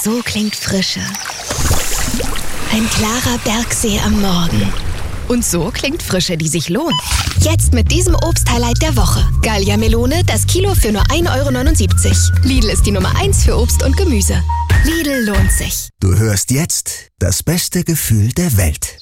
So klingt Frische. Ein klarer Bergsee am Morgen. Und so klingt Frische, die sich lohnt. Jetzt mit diesem Obst-Highlight der Woche. Gallia Melone, das Kilo für nur 1,79 €. Lidl ist die Nummer 1 für Obst und Gemüse. Lidl lohnt sich. Du hörst jetzt das beste Gefühl der Welt.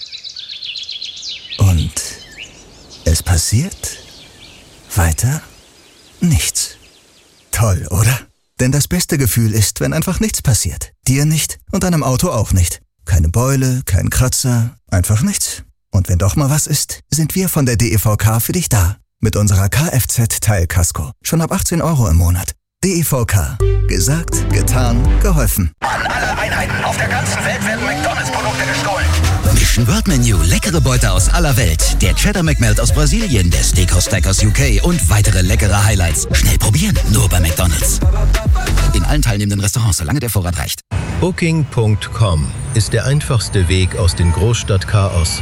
Und es passiert weiter nichts. Toll, oder? Denn das beste Gefühl ist, wenn einfach nichts passiert. Dir nicht und deinem Auto auch nicht. Keine Beule, kein Kratzer, einfach nichts. Und wenn doch mal was ist, sind wir von der DEVK für dich da. Mit unserer Kfz-Teilkasko. Schon ab 18 € im Monat. DEVK. Gesagt, getan, geholfen. An alle Einheiten auf der ganzen Welt werden McDonalds-Produkte gestohlen. Mission Word Menu, leckere Beute aus aller Welt. Der Cheddar McMelt aus Brasilien, der Steakhouse Stack aus UK und weitere leckere Highlights. Schnell probieren, nur bei McDonalds. In allen teilnehmenden Restaurants, solange der Vorrat reicht. Booking.com ist der einfachste Weg aus dem Großstadtchaos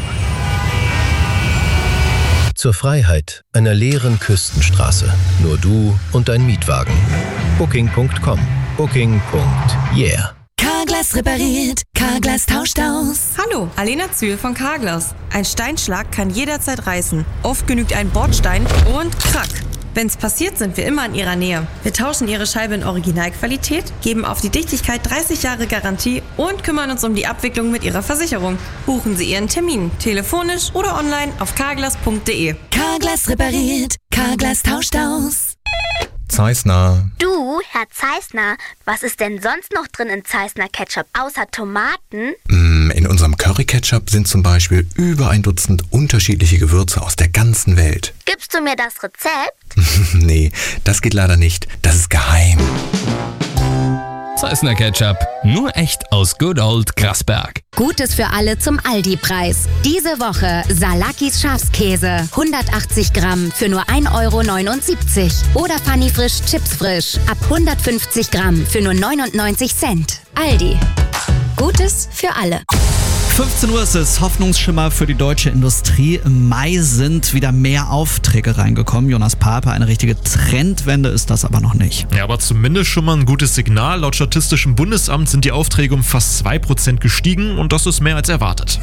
zur Freiheit einer leeren Küstenstraße. Nur du und dein Mietwagen. Booking.com. Booking.yeah. Carglass repariert, Carglass tauscht aus. Hallo, Alena Zühl von Carglass. Ein Steinschlag kann jederzeit reißen. Oft genügt ein Bordstein und krack. Wenn's passiert, sind wir immer in Ihrer Nähe. Wir tauschen Ihre Scheibe in Originalqualität, geben auf die Dichtigkeit 30 Jahre Garantie und kümmern uns um die Abwicklung mit Ihrer Versicherung. Buchen Sie Ihren Termin, telefonisch oder online auf carglass.de. Carglass repariert, Carglass tauscht aus. Zeissner. Du, Herr Zeissner, was ist denn sonst noch drin in Zeissner Ketchup, außer Tomaten? In unserem Curry-Ketchup sind zum Beispiel über 1 Dutzend unterschiedliche Gewürze aus der ganzen Welt. Gibst du mir das Rezept? Nee, das geht leider nicht. Das ist geheim. Zeissner Ketchup. Nur echt aus Good Old Grasberg. Gutes für alle zum Aldi-Preis. Diese Woche Salakis Schafskäse. 180 Gramm für nur 1,79 €. Oder Funny Frisch Chips Frisch. Ab 150 Gramm für nur 99 Cent. Aldi. Gutes für alle. 15 Uhr ist es, Hoffnungsschimmer für die deutsche Industrie. Im Mai sind wieder mehr Aufträge reingekommen. Jonas Pape, eine richtige Trendwende ist das aber noch nicht. Ja, aber zumindest schon mal ein gutes Signal. Laut Statistischem Bundesamt sind die Aufträge um fast 2% gestiegen und das ist mehr als erwartet.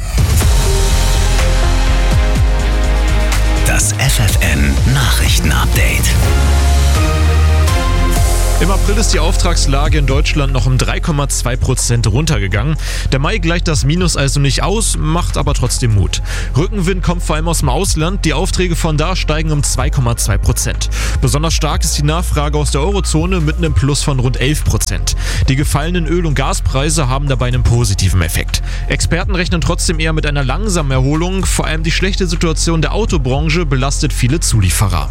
Das FFN Nachrichten-Update. Im April ist die Auftragslage in Deutschland noch um 3,2% runtergegangen. Der Mai gleicht das Minus also nicht aus, macht aber trotzdem Mut. Rückenwind kommt vor allem aus dem Ausland. Die Aufträge von da steigen um 2,2%. Besonders stark ist die Nachfrage aus der Eurozone mit einem Plus von rund 11%. Die gefallenen Öl- und Gaspreise haben dabei einen positiven Effekt. Experten rechnen trotzdem eher mit einer langsamen Erholung. Vor allem die schlechte Situation der Autobranche belastet viele Zulieferer.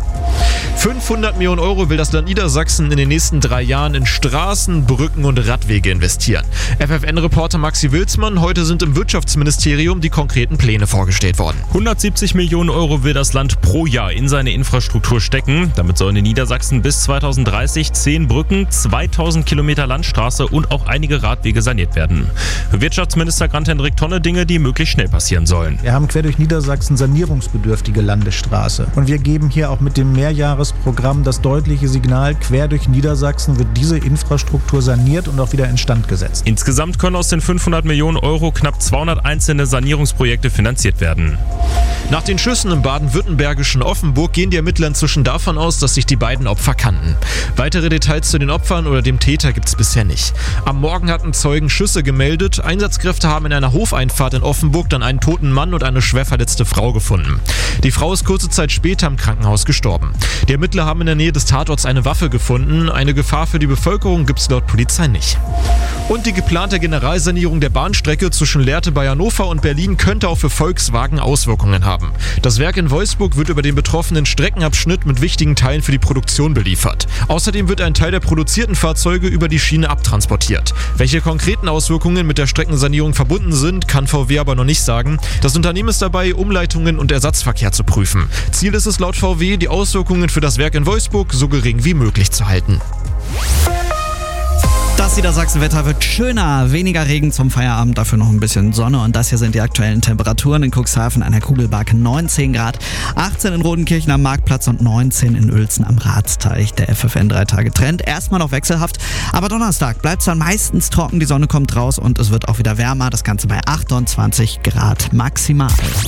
500 Millionen € will das Land Niedersachsen in den nächsten 3 Jahren in Straßen, Brücken und Radwege investieren. FFN-Reporter Maxi Wilsmann, heute sind im Wirtschaftsministerium die konkreten Pläne vorgestellt worden. 170 Millionen € will das Land pro Jahr in seine Infrastruktur stecken. Damit sollen in Niedersachsen bis 2030 10 Brücken, 2000 Kilometer Landstraße und auch einige Radwege saniert werden. Wirtschaftsminister Grant-Hendrik Tonne Dinge, die möglichst schnell passieren sollen. Wir haben quer durch Niedersachsen sanierungsbedürftige Landesstraße. Und wir geben hier auch mit dem Mehrjahresprogramm das deutliche Signal, quer durch Niedersachsen wird diese Infrastruktur saniert und auch wieder instand gesetzt. Insgesamt können aus den 500 Millionen € knapp 200 einzelne Sanierungsprojekte finanziert werden. Nach den Schüssen im baden-württembergischen Offenburg gehen die Ermittler inzwischen davon aus, dass sich die beiden Opfer kannten. Weitere Details zu den Opfern oder dem Täter gibt es bisher nicht. Am Morgen hatten Zeugen Schüsse gemeldet. Einsatzkräfte haben in einer Hofeinfahrt in Offenburg dann einen toten Mann und eine schwer verletzte Frau gefunden. Die Frau ist kurze Zeit später im Krankenhaus gestorben. Die Ermittler haben in der Nähe des Tatorts eine Waffe gefunden. Eine Gefahr für die Bevölkerung gibt es laut Polizei nicht. Und die geplante Generalsanierung der Bahnstrecke zwischen Lehrte bei Hannover und Berlin könnte auch für Volkswagen Auswirkungen haben. Das Werk in Wolfsburg wird über den betroffenen Streckenabschnitt mit wichtigen Teilen für die Produktion beliefert. Außerdem wird ein Teil der produzierten Fahrzeuge über die Schiene abtransportiert. Welche konkreten Auswirkungen mit der Streckensanierung verbunden sind, kann VW aber noch nicht sagen. Das Unternehmen ist dabei, Umleitungen und Ersatzverkehr zu prüfen. Ziel ist es laut VW, die Auswirkungen für das Werk in Wolfsburg so gering wie möglich zu halten. Das Niedersachsenwetter wird schöner, weniger Regen zum Feierabend, dafür noch ein bisschen Sonne. Und das hier sind die aktuellen Temperaturen in Cuxhaven an der Kugelbake 19 Grad, 18 in Rodenkirchen am Marktplatz und 19 in Uelzen am Ratsteich. Der FFN 3 Tage Trend, erstmal noch wechselhaft, aber Donnerstag bleibt es dann meistens trocken, die Sonne kommt raus und es wird auch wieder wärmer, das Ganze bei 28 Grad maximal.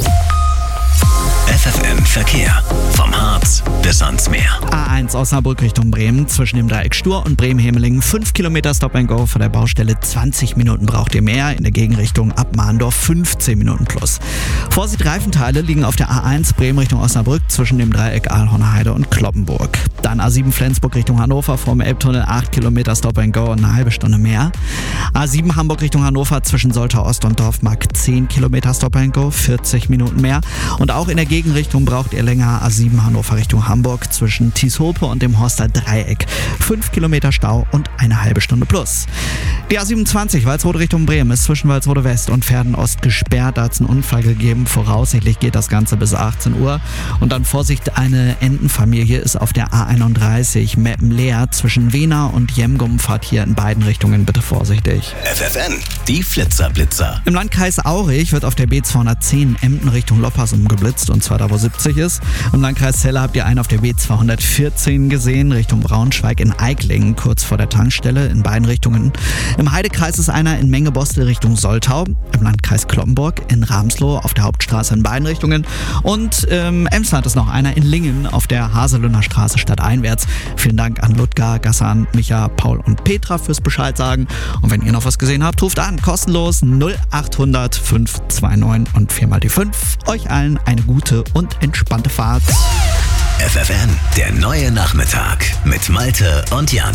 FFN Verkehr. Vom Harz bis ans Meer. A1 Osnabrück Richtung Bremen, zwischen dem Dreieck Stur und Bremen-Hemelingen 5 Kilometer Stop-and-Go vor der Baustelle. 20 Minuten braucht ihr mehr. In der Gegenrichtung ab Mahndorf 15 Minuten plus. Vorsicht, Reifenteile liegen auf der A1 Bremen Richtung Osnabrück zwischen dem Dreieck Aalhorner Heide und Kloppenburg. Dann A7 Flensburg Richtung Hannover vom Elbtunnel 8 Kilometer Stop-and-Go und eine halbe Stunde mehr. A7 Hamburg Richtung Hannover zwischen Soltau Ost und Dorfmark 10 Kilometer Stop-and-Go, 40 Minuten mehr. Und auch in der Gegenrichtung braucht ihr länger. A7 Hannover Richtung Hamburg zwischen Tieshope und dem Horster Dreieck. 5 Kilometer Stau und eine halbe Stunde plus. Die A27 Walsrode Richtung Bremen ist zwischen Walsrode West und Verden Ost gesperrt. Da hat es einen Unfall gegeben. Voraussichtlich geht das Ganze bis 18 Uhr. Und dann Vorsicht, eine Entenfamilie ist auf der A31 Meppen-Leer zwischen Wehna und Jemgum. Fahrt hier in beiden Richtungen bitte vorsichtig. FFN, die Flitzer-Blitzer. Im Landkreis Aurich wird auf der B210 Emden Richtung Loppersum geblitzt, und zwar da, wo 70 ist. Im Landkreis Celle habt ihr einen auf der B214 gesehen, Richtung Braunschweig in Eiklingen, kurz vor der Tankstelle, in beiden Richtungen. Im Heidekreis ist einer in Mengebostel Richtung Soltau. Im Landkreis Kloppenburg in Ramsloh auf der Hauptstraße in beiden Richtungen. Und im Emsland ist noch einer in Lingen auf der Haselünner Straße stadteinwärts. Vielen Dank an Ludger, Gassan, Micha, Paul und Petra fürs Bescheid sagen. Und wenn ihr noch was gesehen habt, ruft an, kostenlos 0800 529 und 4 mal die 5. Euch allen eine gute und entspannte Fahrt. FFN, der neue Nachmittag mit Malte und Jan.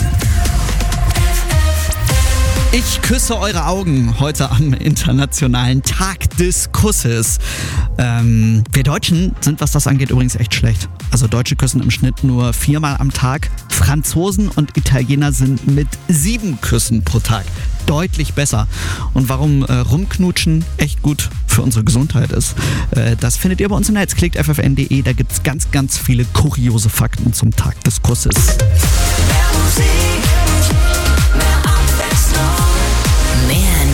Ich küsse eure Augen heute am Internationalen Tag des Kusses. Wir Deutschen sind, was das angeht, übrigens echt schlecht. Also Deutsche küssen im Schnitt nur 4-mal am Tag. Franzosen und Italiener sind mit 7 Küssen pro Tag deutlich besser. Und warum rumknutschen echt gut für unsere Gesundheit ist, das findet ihr bei uns im Netz. Klickt ffn.de, da gibt's ganz, ganz viele kuriose Fakten zum Tag des Kusses.